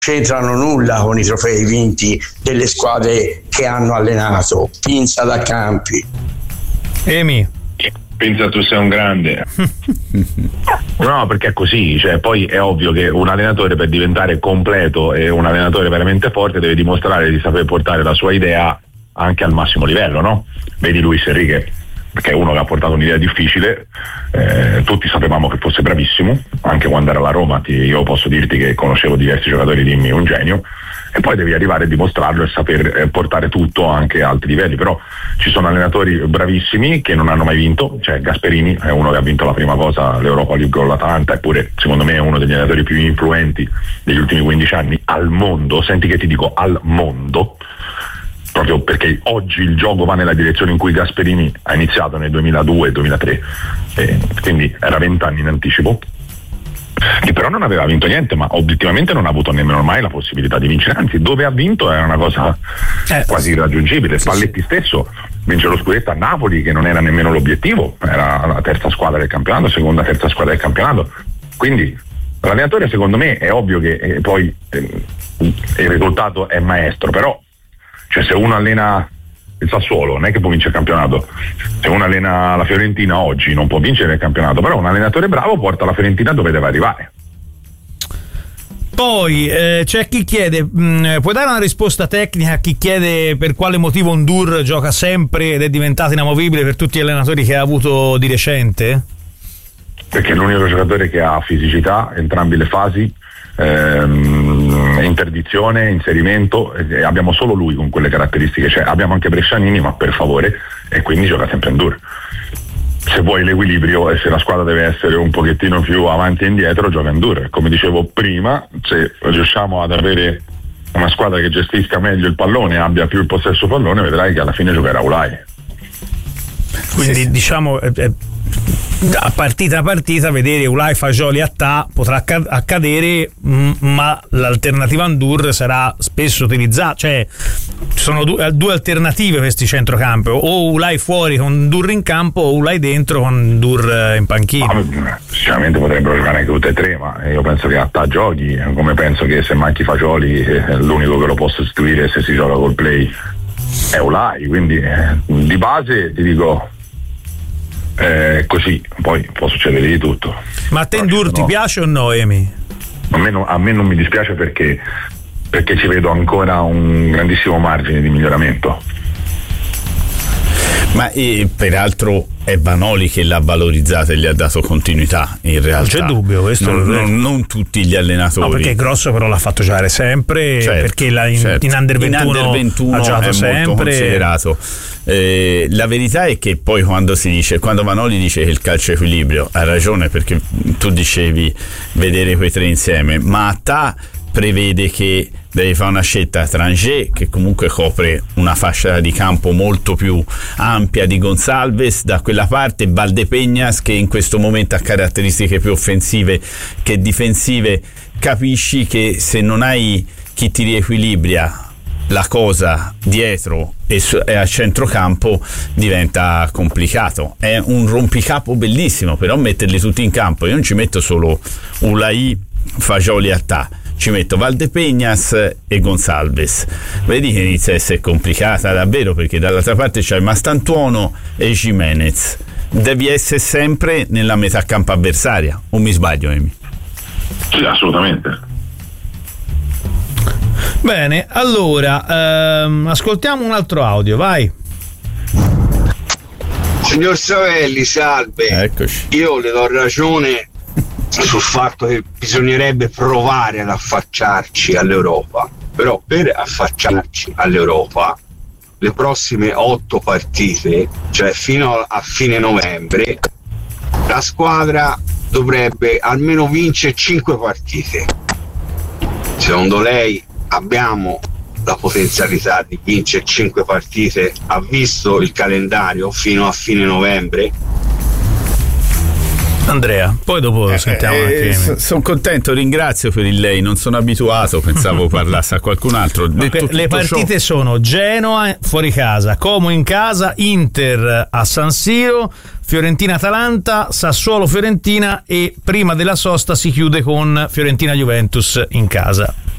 c'entrano nulla con i trofei vinti delle squadre che hanno allenato. Pinza da Campi. Emi. Pensa tu sei un grande. No, perché è così, cioè poi è ovvio che un allenatore per diventare completo e un allenatore veramente forte deve dimostrare di saper portare la sua idea anche al massimo livello, no? Vedi Luis Enrique, che è uno che ha portato un'idea difficile, tutti sapevamo che fosse bravissimo, anche quando era alla Roma, io posso dirti che conoscevo diversi giocatori, dimmi un genio, e poi devi arrivare a dimostrarlo e saper portare tutto anche a alti livelli. Però ci sono allenatori bravissimi che non hanno mai vinto, cioè Gasperini è uno che ha vinto la prima cosa, l'Europa League con l'Atalanta, eppure secondo me è uno degli allenatori più influenti degli ultimi 15 anni al mondo, senti che ti dico al mondo, proprio perché oggi il gioco va nella direzione in cui Gasperini ha iniziato nel 2002-2003, quindi era 20 anni in anticipo, che però non aveva vinto niente, ma obiettivamente non ha avuto nemmeno mai la possibilità di vincere, anzi dove ha vinto era una cosa quasi irraggiungibile. Spalletti stesso vince lo scudetto a Napoli, che non era nemmeno l'obiettivo, era la terza squadra del campionato, seconda terza squadra del campionato, quindi l'allenatore secondo me è ovvio che poi il risultato è maestro, però cioè se uno allena il Sassuolo non è che può vincere il campionato, se uno allena la Fiorentina oggi non può vincere il campionato, però un allenatore bravo porta la Fiorentina dove deve arrivare. Poi c'è chi chiede, puoi dare una risposta tecnica a chi chiede per quale motivo Ndour gioca sempre ed è diventato inamovibile per tutti gli allenatori che ha avuto di recente? Perché è l'unico giocatore che ha fisicità, entrambi le fasi, interdizione, inserimento, e abbiamo solo lui con quelle caratteristiche, cioè abbiamo anche Brescianini, ma per favore, e quindi gioca sempre Ndour. Se vuoi l'equilibrio e se la squadra deve essere un pochettino più avanti e indietro, gioca Ndour. Come dicevo prima, se riusciamo ad avere una squadra che gestisca meglio il pallone, abbia più il possesso pallone, vedrai che alla fine giocherà Ulai. Quindi diciamo a partita vedere Ulai, Fagioli, Attà potrà accadere, ma l'alternativa Ndour sarà spesso utilizzata, cioè ci sono due alternative questi centrocampo, o Ulai fuori con Ndour in campo o Ulai dentro con Ndour in panchina. Sicuramente potrebbero giocare anche tutte e tre, ma io penso che Attà giochi, come penso che se manchi Fagioli l'unico che lo può sostituire se si gioca col play è Ulai, quindi di base ti dico così, poi può succedere di tutto. Ma a te Ndour ti piace o no, Emi? A me non mi dispiace perché ci vedo ancora un grandissimo margine di miglioramento. Ma peraltro è Vanoli che l'ha valorizzato e gli ha dato continuità, in realtà non c'è dubbio, questo non tutti gli allenatori. No, perché Grosso però l'ha fatto giocare sempre, certo, perché in Under 21 ha giocato è sempre, molto considerato. La verità è che poi quando Vanoli dice che il calcio è equilibrio, ha ragione, perché tu dicevi vedere quei tre insieme, ma Attà prevede che devi fare una scelta tra Angers, che comunque copre una fascia di campo molto più ampia di Gonçalves, da quella parte Valdepeñas, che in questo momento ha caratteristiche più offensive che difensive. Capisci che se non hai chi ti riequilibria la cosa dietro e a centrocampo diventa complicato. È un rompicapo bellissimo, però metterli tutti in campo, io non ci metto solo Ulai, Fagioli e Attà, ci metto Valdepeñas e Gonçalves. Vedi che inizia a essere complicata davvero, perché dall'altra parte c'hai Mastantuono e Jimenez. Devi essere sempre nella metà campo avversaria, o mi sbaglio, Emi? Sì, assolutamente. Bene, allora ascoltiamo un altro audio, vai. Signor Savelli, salve. Eccoci. Io le do ragione sul fatto che bisognerebbe provare ad affacciarci all'Europa, però per affacciarci all'Europa le prossime 8 partite, cioè fino a fine novembre, la squadra dovrebbe almeno vincere 5 partite. Secondo lei abbiamo la potenzialità di vincere 5 partite? Ha visto il calendario fino a fine novembre? Andrea, poi dopo sentiamo anche sono contento, ringrazio per il lei, non sono abituato, pensavo parlasse a qualcun altro. Le partite sono Genoa fuori casa, Como in casa, Inter a San Siro, Fiorentina-Atalanta, Sassuolo-Fiorentina e prima della sosta si chiude con Fiorentina-Juventus in casa.